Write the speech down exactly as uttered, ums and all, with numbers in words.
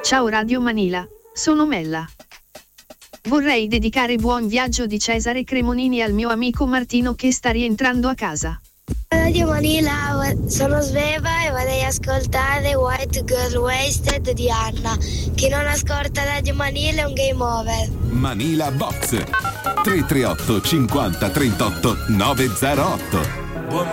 Ciao Radio Manila, sono Mella. Vorrei dedicare Buon viaggio di Cesare Cremonini al mio amico Martino che sta rientrando a casa. Radio Manila, sono Sveva e vorrei ascoltare White Girl Wasted di Anna. Chi non ascolta Radio Manila è un game over. Manila Box tre tre otto cinquanta trentotto nove zero otto.